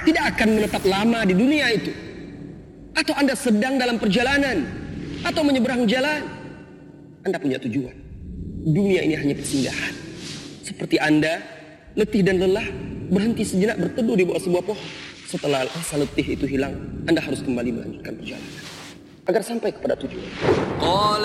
tidak akan menetap lama di dunia itu. Atau Anda sedang dalam perjalanan atau menyeberang jalan, Anda punya tujuan. Dunia ini hanya persinggahan. Seperti Anda letih dan lelah, berhenti sejenak berteduh di bawah sebuah pohon. Setelah rasa letih itu hilang, Anda harus kembali melanjutkan perjalanan agar sampai kepada tujuan.